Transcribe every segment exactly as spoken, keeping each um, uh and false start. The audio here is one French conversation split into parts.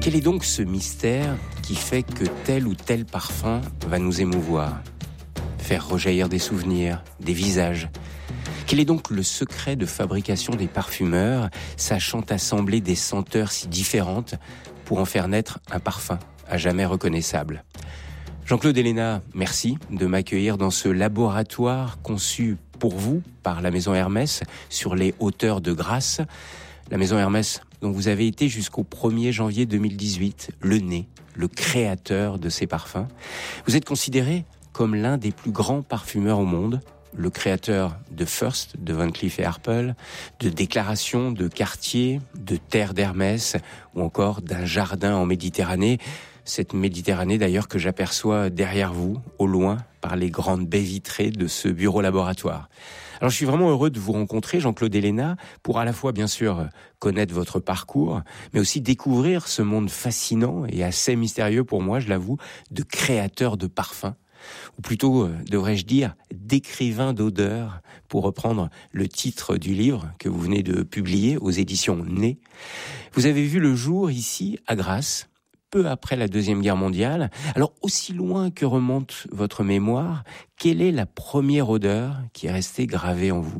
Quel est donc ce mystère qui fait que tel ou tel parfum va nous émouvoir, faire rejaillir des souvenirs, des visages ? Quel est donc le secret de fabrication des parfumeurs, sachant assembler des senteurs si différentes pour en faire naître un parfum à jamais reconnaissable ? Jean-Claude Héléna, merci de m'accueillir dans ce laboratoire conçu pour vous par la Maison Hermès sur les hauteurs de Grasse. La Maison Hermès dont vous avez été jusqu'au premier janvier deux mille dix-huit, le nez, le créateur de ces parfums. Vous êtes considéré comme l'un des plus grands parfumeurs au monde, le créateur de First, de Van Cleef et Arpels, de Déclaration, de Cartier, de Terre d'Hermès, ou encore d'un jardin en Méditerranée. Cette Méditerranée d'ailleurs que j'aperçois derrière vous, au loin, par les grandes baies vitrées de ce bureau laboratoire. Alors je suis vraiment heureux de vous rencontrer, Jean-Claude Héléna, pour à la fois bien sûr connaître votre parcours, mais aussi découvrir ce monde fascinant et assez mystérieux pour moi, je l'avoue, de créateur de parfums. Ou plutôt, devrais-je dire, d'écrivain d'odeurs, pour reprendre le titre du livre que vous venez de publier aux éditions Nez. Vous avez vu le jour ici, à Grasse, peu après la Deuxième Guerre mondiale. Alors, aussi loin que remonte votre mémoire, quelle est la première odeur qui est restée gravée en vous ?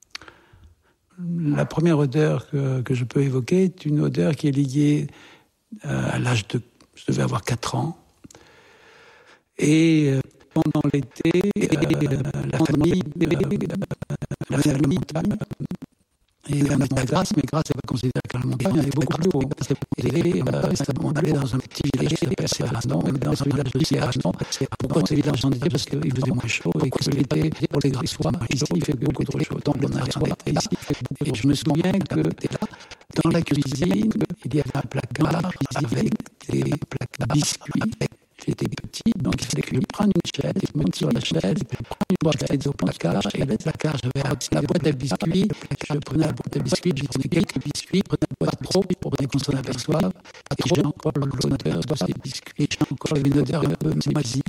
La première odeur que, que je peux évoquer est une odeur qui est liée à l'âge de... Je devais avoir quatre ans. Et pendant l'été, euh, la famille, euh, la famille, et la maison de Grasse, mais Grasse n'est pas considérée comme la montagne, il y avait beaucoup plus haut. Et euh, on allait dans un petit village qui s'appelle Serranon, dans un village de Serranon. Pourquoi ce village j'en disais ? Parce qu'il faisait moins chaud et que l'été, pour les Grassois, ici il fait beaucoup trop chaud. Donc on arrive en été ici. Et je me souviens que dans la cuisine, il y avait un placard avec des biscuits. J'étais petit, donc il fallait que je prenne une chaise, je monte sur la chaise, je prends une boîte au placard, et le placard, j'avais la boîte à biscuits, je prenais la boîte à biscuits, je prenais quelques biscuits, je prenais pas trop pour qu'on s'en aperçoive, et j'ai encore l'odeur de ces biscuits, j'ai encore une odeur un peu moisie.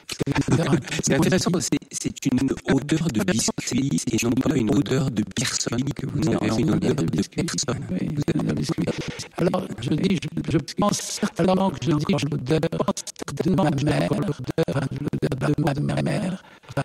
C'est intéressant, c'est, c'est une odeur de biscuit et non pas une odeur de personne que vous non, avez, c'est une odeur de, de biscuit. personne. Oui, une odeur de biscuit. Alors, je dis, je, je pense certainement que je dis l'odeur de ma mère, l'odeur, l'odeur de ma mère,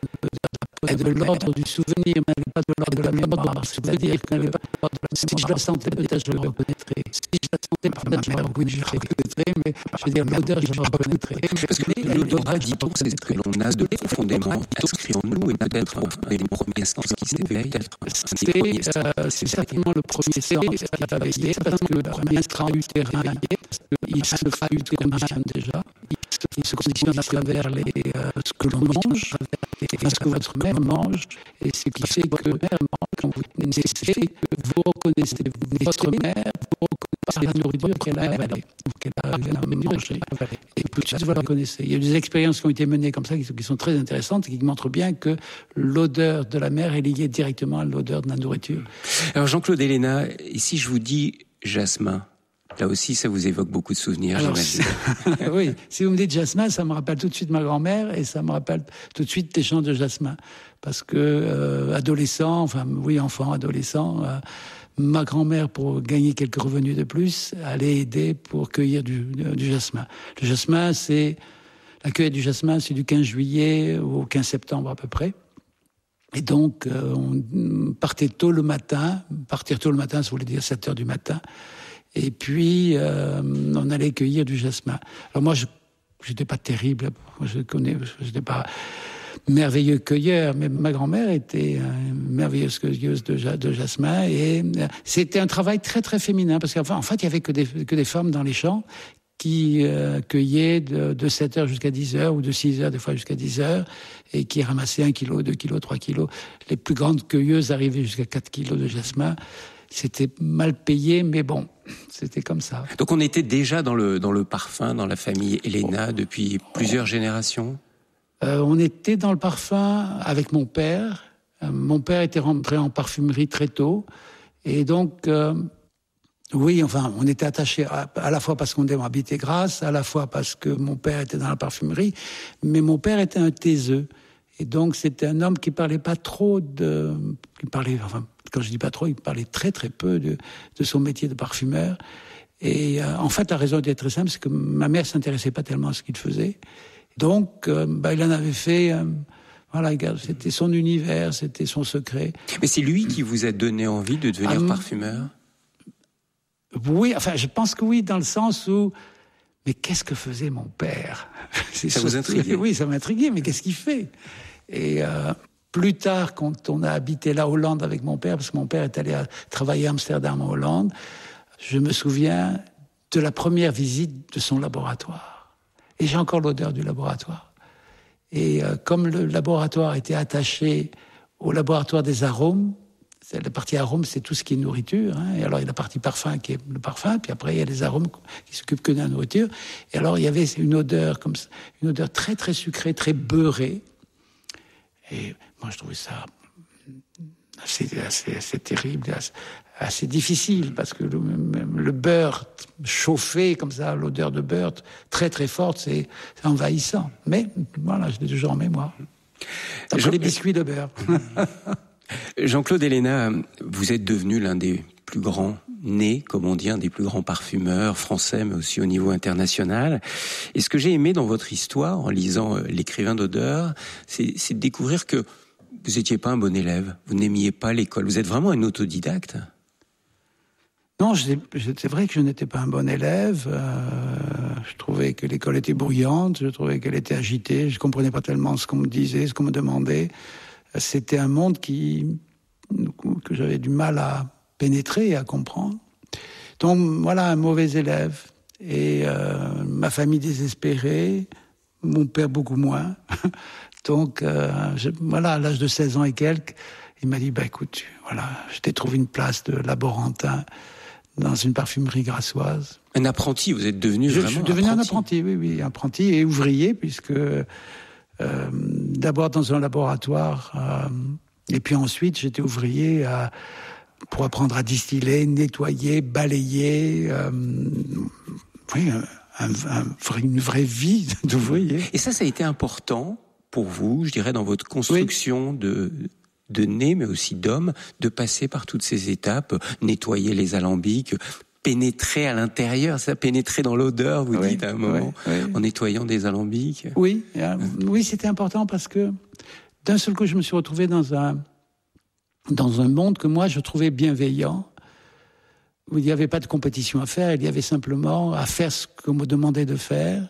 est de l'ordre du souvenir, mais pas de l'ordre de la mémoire. C'est-à-dire que si je la sentais, peut-être je le reconnaîtrais. Si je la sentais par ma mère, oui, je le reconnaîtrais, mais je veux dire, l'odeur, je le reconnaîtrais. Parce que l'odorat, dit-on, c'est ce que l'on a de profondément inscrit en nous, et peut-être un des premiers sens qui s'éveillent. C'est, euh, c'est certainement le premier sens qui est éveillé, parce que le premier intra-utérin, il se conditionne déjà, il se conditionne à travers les, euh, ce que l'on mange, et ce que votre mère mange, et ce qui fait que quand vous naissez, vous reconnaissez votre mère, vous reconnaissez la nourriture qu'elle a avalée, qu'elle a, qu'elle a mangée, et tout de suite vous la reconnaissez. Il y a des expériences qui ont été menées comme ça, qui sont très intéressantes, et qui montrent bien que l'odeur de la mère est liée directement à l'odeur de la nourriture. Alors Jean-Claude Héléna, ici je vous dis jasmin. Là aussi, ça vous évoque beaucoup de souvenirs, Alors, j'imagine. Oui, si vous me dites jasmin, ça me rappelle tout de suite ma grand-mère et ça me rappelle tout de suite des chants de jasmin. Parce que, euh, adolescent, enfin, oui, enfant, adolescent, euh, ma grand-mère, pour gagner quelques revenus de plus, allait aider pour cueillir du, du jasmin. Le jasmin, c'est, la cueillette du jasmin, c'est du quinze juillet au quinze septembre à peu près. Et donc, euh, on partait tôt le matin. Partir tôt le matin, ça voulait dire sept heures du matin. Et puis, euh, on allait cueillir du jasmin. Alors moi, je n'étais pas terrible, je connais, je n'étais pas merveilleux cueilleur, mais ma grand-mère était une merveilleuse cueilleuse de, de jasmin. Et c'était un travail très, très féminin, parce qu'en fait, il n'y avait que des, que des femmes dans les champs qui euh, cueillaient de, de sept heures jusqu'à dix heures, ou de six heures, des fois jusqu'à dix heures, et qui ramassaient un kilo, deux kilos, trois kilos. Les plus grandes cueilleuses arrivaient jusqu'à quatre kilos de jasmin. C'était mal payé, mais bon, c'était comme ça. Donc on était déjà dans le, dans le parfum, dans la famille Héléna, depuis plusieurs générations ? euh, On était dans le parfum avec mon père. Euh, mon père était rentré en parfumerie très tôt. Et donc, euh, oui, enfin, on était attachés à, à la fois parce qu'on habitait Grasse, à la fois parce que mon père était dans la parfumerie. Mais mon père était un taiseux. Et donc, c'était un homme qui parlait pas trop de... Qui parlait, enfin, quand je dis pas trop, il parlait très très peu de, de son métier de parfumeur. Et euh, en fait, la raison était très simple, c'est que ma mère s'intéressait pas tellement à ce qu'il faisait. Donc, euh, bah, il en avait fait... Euh, Voilà, c'était son univers, c'était son secret. Mais c'est lui qui vous a donné envie de devenir ah, parfumeur ? Oui, enfin, je pense que oui, dans le sens où... Mais qu'est-ce que faisait mon père ? C'est ça vous intriguait ? Oui, ça m'intriguait, mais qu'est-ce qu'il fait ? Et euh, plus tard, quand on a habité la Hollande avec mon père, parce que mon père est allé à travailler à Amsterdam, en Hollande, je me souviens de la première visite de son laboratoire. Et j'ai encore l'odeur du laboratoire. Et euh, comme le laboratoire était attaché au laboratoire des arômes, c'est la partie arômes, c'est tout ce qui est nourriture. Hein, et alors, il y a la partie parfum qui est le parfum, puis après, il y a les arômes qui s'occupent que de la nourriture. Et alors, il y avait une odeur comme ça, une odeur très, très sucrée, très beurrée. Et moi, je trouvais ça assez, assez, assez terrible, assez, assez difficile, parce que le, le beurre chauffé, comme ça, l'odeur de beurre très très forte, c'est, c'est envahissant. Mais voilà, je l'ai toujours en mémoire. Après Jean... les biscuits de beurre. Jean-Claude Héléna, vous êtes devenu l'un des plus grands nés, comme on dit, un des plus grands parfumeurs français, mais aussi au niveau international. Et ce que j'ai aimé dans votre histoire, en lisant L'écrivain d'odeur, c'est, c'est de découvrir que vous n'étiez pas un bon élève, vous n'aimiez pas l'école, vous êtes vraiment un autodidacte. Non, je, je, c'est vrai que je n'étais pas un bon élève. Euh, je trouvais que l'école était bruyante, je trouvais qu'elle était agitée, je comprenais pas tellement ce qu'on me disait, ce qu'on me demandait. C'était un monde qui, que j'avais du mal à pénétrer et à comprendre. Donc voilà, un mauvais élève. Et euh, ma famille désespérée, mon père beaucoup moins. Donc euh, je, voilà, à l'âge de seize ans et quelques, il m'a dit, bah écoute, voilà, je t'ai trouvé une place de laborantin dans une parfumerie grassoise. Un apprenti, vous êtes devenu je, vraiment Je suis devenu apprenti. un apprenti, oui, oui, apprenti et ouvrier, puisque euh, d'abord dans un laboratoire, euh, et puis ensuite j'étais ouvrier à, pour apprendre à distiller, nettoyer, balayer, euh, oui, un, un, une vraie vie d'ouvrier. Et ça, ça a été important pour vous, je dirais, dans votre construction oui. de... de nez, mais aussi d'homme, de passer par toutes ces étapes, nettoyer les alambics, pénétrer à l'intérieur, ça, pénétrer dans l'odeur, vous oui, dites à un moment, oui, oui. en nettoyant des alambics. Oui, euh, oui, c'était important parce que d'un seul coup, je me suis retrouvé dans un, dans un monde que moi, je trouvais bienveillant, où il n'y avait pas de compétition à faire, il y avait simplement à faire ce qu'on me demandait de faire.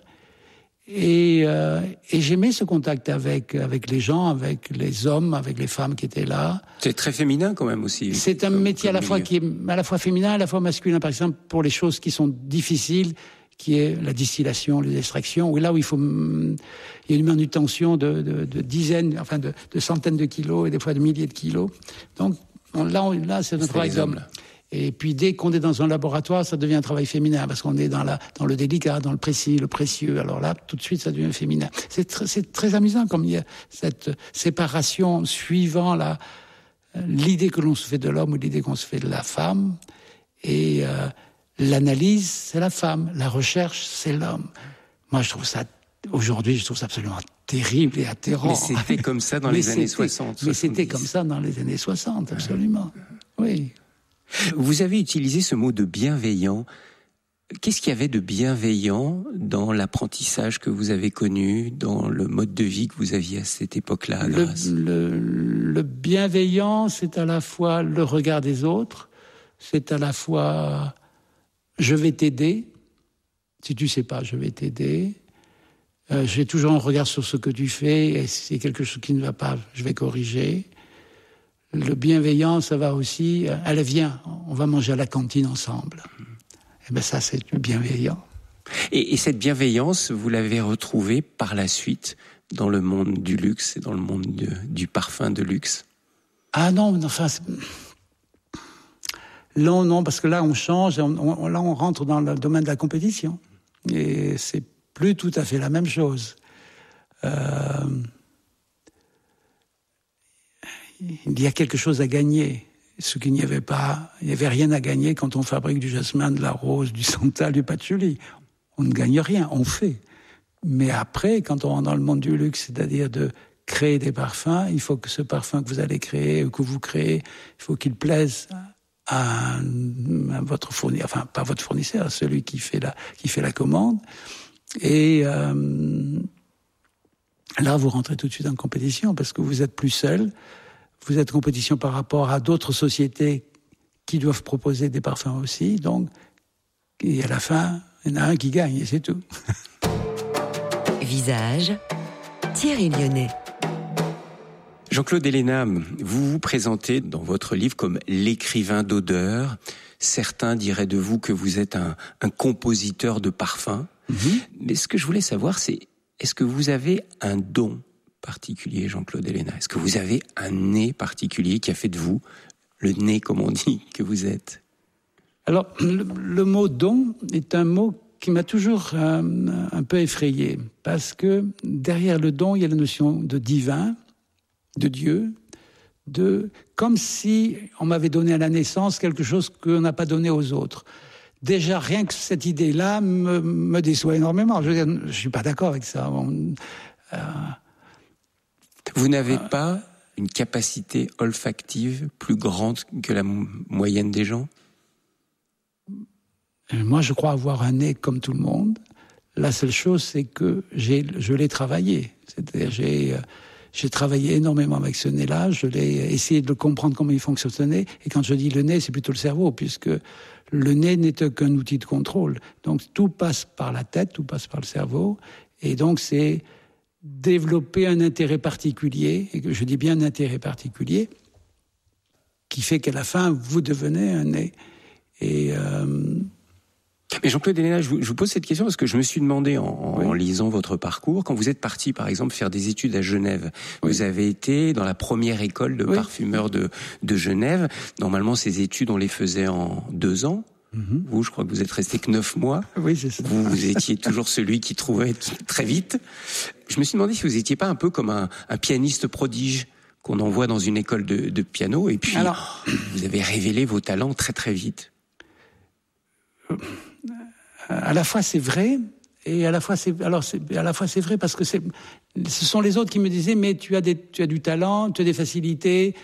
Et, euh, et j'aimais ce contact avec avec les gens, avec les hommes, avec les femmes qui étaient là. C'est très féminin quand même aussi. C'est un métier à la fois qui est à la fois féminin, à la fois masculin. Par exemple, pour les choses qui sont difficiles, qui est la distillation, les extractions, où là où il faut, il y a une manutention de, de, de dizaines, enfin de, de centaines de kilos et des fois de milliers de kilos. Donc on, là, on, là, c'est un travail d'homme. Et puis dès qu'on est dans un laboratoire, ça devient un travail féminin parce qu'on est dans la dans le délicat, dans le précis, le précieux. Alors là, tout de suite, ça devient féminin. C'est tr- c'est très amusant comme il y a cette séparation suivant la l'idée que l'on se fait de l'homme ou l'idée qu'on se fait de la femme. Et euh, l'analyse, c'est la femme. La recherche, c'est l'homme. Moi, je trouve ça aujourd'hui, je trouve ça absolument terrible et atterrant. Mais c'était comme ça dans les années soixante. Mais c'était comme ça dans les années soixante, absolument. Oui. Vous avez utilisé ce mot de bienveillant. Qu'est-ce qu'il y avait de bienveillant dans l'apprentissage que vous avez connu, dans le mode de vie que vous aviez à cette époque-là à Grasse ? le, le, le bienveillant, c'est à la fois le regard des autres, c'est à la fois je vais t'aider, si tu sais pas, je vais t'aider. Euh, j'ai toujours un regard sur ce que tu fais, et si c'est quelque chose qui ne va pas, je vais corriger. Le bienveillant, ça va aussi, allez, viens, on va manger à la cantine ensemble. Et ben ça, c'est du bienveillant. Et, et cette bienveillance, vous l'avez retrouvée par la suite dans le monde du luxe et dans le monde de, du parfum de luxe ? Ah non, enfin... Non, non, parce que là, on change, on, on, là, on rentre dans le domaine de la compétition. Et c'est plus tout à fait la même chose. Euh... Il y a quelque chose à gagner, ce qu'il n'y avait pas. Il n'y avait rien à gagner quand on fabrique du jasmin, de la rose, du santal, du patchouli. On ne gagne rien, on fait. Mais après, quand on rentre dans le monde du luxe, c'est-à-dire de créer des parfums, il faut que ce parfum que vous allez créer, ou que vous créez, il faut qu'il plaise à, à votre fournisseur, enfin pas votre fournisseur, celui qui fait la qui fait la commande. Et euh, là, vous rentrez tout de suite en compétition parce que vous êtes plus seul. Vous êtes en compétition par rapport à d'autres sociétés qui doivent proposer des parfums aussi. Donc, et à la fin, il y en a un qui gagne et c'est tout. Visage, Thierry Lyonnais. Jean-Claude Héléna, vous vous présentez dans votre livre comme l'écrivain d'odeur. Certains diraient de vous que vous êtes un, un compositeur de parfums. Mm-hmm. Mais ce que je voulais savoir, c'est est-ce que vous avez un don particulier, Jean-Claude Héléna? Est-ce que vous avez un nez particulier qui a fait de vous le nez, comme on dit, que vous êtes? Alors, le, le mot don est un mot qui m'a toujours euh, un peu effrayé, parce que derrière le don, il y a la notion de divin, de Dieu, de comme si on m'avait donné à la naissance quelque chose qu'on n'a pas donné aux autres. Déjà, rien que cette idée-là me, me déçoit énormément. Je ne suis pas d'accord avec ça. On, euh, Vous n'avez euh, pas une capacité olfactive plus grande que la m- moyenne des gens? Moi, je crois avoir un nez comme tout le monde. La seule chose, c'est que j'ai, je l'ai travaillé. C'est-à-dire, j'ai, j'ai travaillé énormément avec ce nez-là. Je l'ai essayé de comprendre comment il fonctionne ce nez. Et quand je dis le nez, c'est plutôt le cerveau, puisque le nez n'est qu'un outil de contrôle. Donc, tout passe par la tête, tout passe par le cerveau. Et donc, c'est développer un intérêt particulier, et que je dis bien un intérêt particulier, qui fait qu'à la fin, vous devenez un nez. Et... Euh, Mais Jean-Claude Héléna, je vous, je vous pose cette question parce que je me suis demandé en, en, oui. en lisant votre parcours, quand vous êtes parti par exemple faire des études à Genève, oui. vous avez été dans la première école de oui. parfumeurs de, de Genève. Normalement, ces études, on les faisait en deux ans. Mm-hmm. Vous, je crois que vous êtes resté que neuf mois. Oui, c'est ça. Vous, vous étiez toujours celui qui trouvait très vite. Je me suis demandé si vous n'étiez pas un peu comme un, un pianiste prodige qu'on envoie dans une école de, de piano et puis alors, vous avez révélé vos talents très très vite. À la fois c'est vrai et à la fois c'est alors c'est à la fois c'est vrai parce que c'est ce sont les autres qui me disaient mais tu as des tu as du talent, tu as des facilités,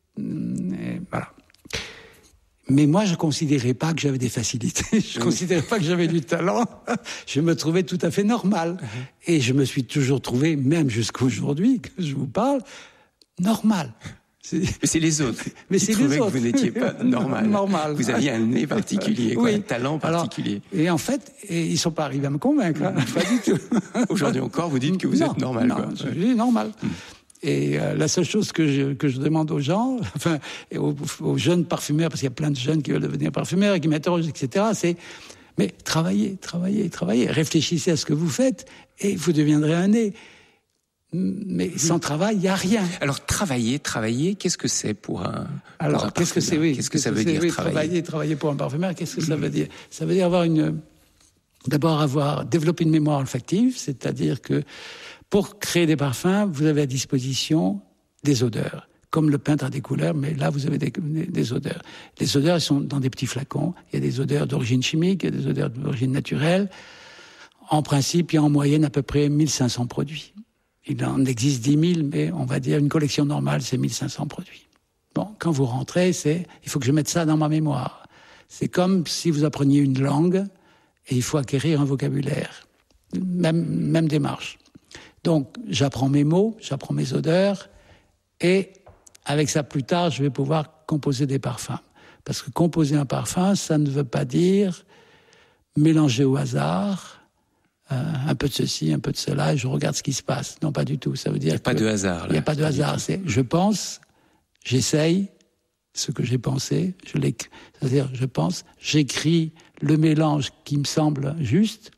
et voilà. Mais moi je considérais pas que j'avais des facilités, je considérais pas que j'avais du talent. Je me trouvais tout à fait normal uh-huh. et je me suis toujours trouvé, même jusqu'à aujourd'hui que je vous parle, normal. C'est... Mais c'est les autres mais qui c'est trouvaient les autres. que vous n'étiez pas normal. normal. Vous aviez un nez particulier, quoi, oui. un talent particulier. Alors, et en fait, et ils ne sont pas arrivés à me convaincre, hein, pas du tout. Aujourd'hui encore, vous dites que vous non, êtes normal. Non, quoi. je dis normal. Hum. Et euh, la seule chose que je, que je demande aux gens, enfin, et aux, aux jeunes parfumeurs, parce qu'il y a plein de jeunes qui veulent devenir parfumeurs et qui m'interrogent, et cetera, c'est mais travaillez, travaillez, travaillez, réfléchissez à ce que vous faites et vous deviendrez un nez. Mais sans travail, il n'y a rien. Alors, travailler, travailler, qu'est-ce que c'est pour un Alors, pour un qu'est-ce que c'est, oui. Qu'est-ce que qu'est-ce ça que veut c'est, dire, oui, travailler Travailler, travailler pour un parfumeur, qu'est-ce que ça veut dire? Ça veut dire avoir une... D'abord, avoir développé une mémoire olfactive, c'est-à-dire que pour créer des parfums, vous avez à disposition des odeurs. Comme le peintre a des couleurs, mais là, vous avez des, des odeurs. Les odeurs, elles sont dans des petits flacons. Il y a des odeurs d'origine chimique, il y a des odeurs d'origine naturelle. En principe, il y a en moyenne à peu près mille cinq cents produits. Il en existe dix mille, mais on va dire une collection normale, c'est mille cinq cents produits. Bon, quand vous rentrez, c'est, il faut que je mette ça dans ma mémoire. C'est comme si vous appreniez une langue et il faut acquérir un vocabulaire. Même, même démarche. Donc, j'apprends mes mots, j'apprends mes odeurs et avec ça, plus tard, je vais pouvoir composer des parfums. Parce que composer un parfum, ça ne veut pas dire mélanger au hasard, Euh, un peu de ceci, un peu de cela, et je regarde ce qui se passe. Non, pas du tout. Ça veut dire il n'y a pas de hasard. Il n'y a pas de hasard. C'est, je pense, j'essaye ce que j'ai pensé, je l'écris. C'est-à-dire, je pense, j'écris le mélange qui me semble juste.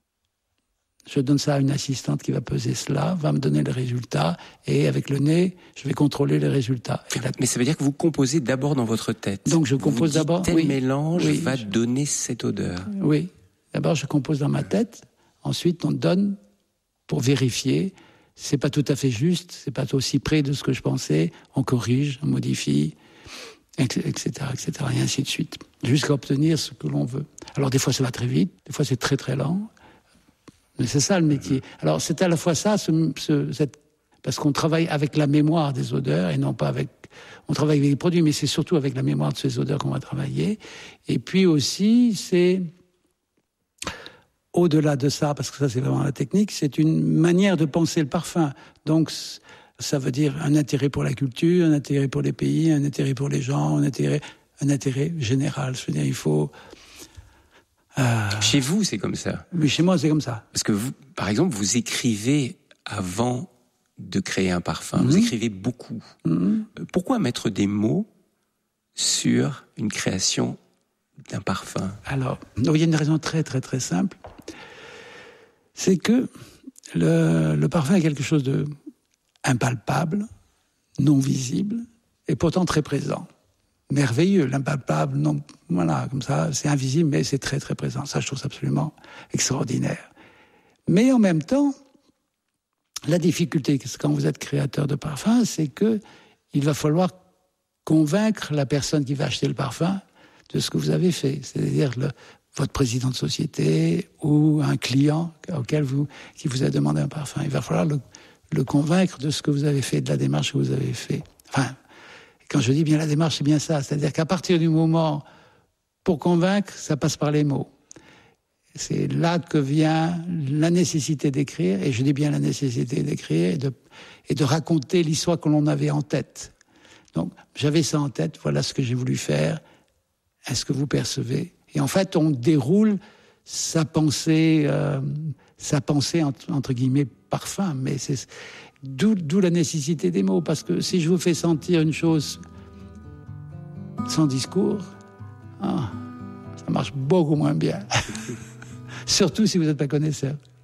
Je donne ça à une assistante qui va peser cela, va me donner le résultat, et avec le nez, je vais contrôler les résultats. La... Mais ça veut dire que vous composez d'abord dans votre tête. Donc je compose vous d'abord. Tel oui, mélange oui, va je... donner cette odeur. Oui. D'abord, je compose dans ma tête. Ensuite, on donne pour vérifier. C'est pas tout à fait juste, c'est pas aussi près de ce que je pensais. On corrige, on modifie, et cetera, et cetera, et ainsi de suite, jusqu'à obtenir ce que l'on veut. Alors, des fois, ça va très vite, des fois, c'est très très lent. Mais c'est ça le métier. Alors, c'est à la fois ça, ce, ce, cette, parce qu'on travaille avec la mémoire des odeurs et non pas avec on travaille avec les produits, mais c'est surtout avec la mémoire de ces odeurs qu'on va travailler. Et puis aussi, c'est au-delà de ça, parce que ça c'est vraiment la technique, c'est une manière de penser le parfum. Donc ça veut dire un intérêt pour la culture, un intérêt pour les pays, un intérêt pour les gens, un intérêt, un intérêt général. Je veux dire, il faut... Euh... Chez vous, c'est comme ça. Oui, chez moi, c'est comme ça. Parce que vous, par exemple, vous écrivez avant de créer un parfum. Mmh. Vous écrivez beaucoup. Mmh. Pourquoi mettre des mots sur une création d'un parfum? Alors, il y a une raison très, très, très simple. C'est que le, le parfum est quelque chose de impalpable, non visible, et pourtant très présent. Merveilleux, l'impalpable, non, voilà, comme ça, c'est invisible, mais c'est très, très présent. Ça, je trouve ça absolument extraordinaire. Mais en même temps, la difficulté, quand vous êtes créateur de parfum, c'est que il va falloir convaincre la personne qui va acheter le parfum de ce que vous avez fait. C'est-à-dire le, votre président de société ou un client auquel vous, qui vous a demandé un parfum. Il va falloir le, le convaincre de ce que vous avez fait, de la démarche que vous avez fait. Enfin, quand je dis bien la démarche, c'est bien ça. C'est-à-dire qu'à partir du moment, pour convaincre, ça passe par les mots. C'est là que vient la nécessité d'écrire, et je dis bien la nécessité d'écrire, et de, et de raconter l'histoire que l'on avait en tête. Donc, j'avais ça en tête, voilà ce que j'ai voulu faire. Est-ce que vous percevez? Et en fait, on déroule sa pensée, euh, sa pensée entre, entre guillemets parfum, mais c'est d'où, d'où la nécessité des mots, parce que si je vous fais sentir une chose sans discours, ah, ça marche beaucoup moins bien. Surtout si vous n'êtes pas connaisseur.